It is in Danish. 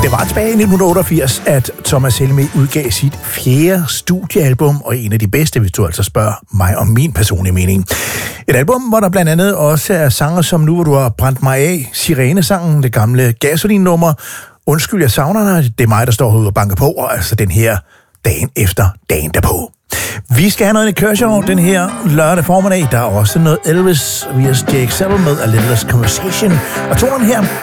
Det var tilbage i 1988, at Thomas Helmig udgav sit 4. studiealbum, og en af de bedste, hvis du altså spørger mig om min personlige mening. Et album, hvor der blandt andet også er sanger som Nu, hvor du har brændt mig af, Sirenesangen, det gamle Gasolin-nummer, Undskyld, jeg savner dig, det er mig, der står herude og banker på, og altså den her Dagen efter dagen derpå. Vi skal have noget i kørshow den her lørdag formiddag. Der er også noget Elvis via JXL med A Little Less Conversation. Og toren her,